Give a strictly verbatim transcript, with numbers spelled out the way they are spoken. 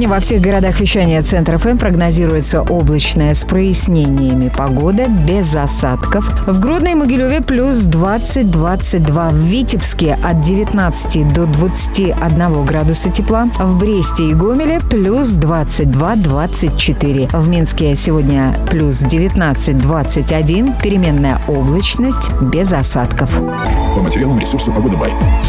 Сегодня во всех городах вещания Центр эф эм прогнозируется облачная с прояснениями погода, без осадков. В Гродно и Могилеве плюс двадцать - двадцать два. В Витебске от девятнадцати до двадцати одного градуса тепла. В Бресте и Гомеле плюс двадцать два - двадцать четыре. В Минске сегодня плюс девятнадцать - двадцать один. Переменная облачность без осадков. По материалам ресурса «Погода Бай».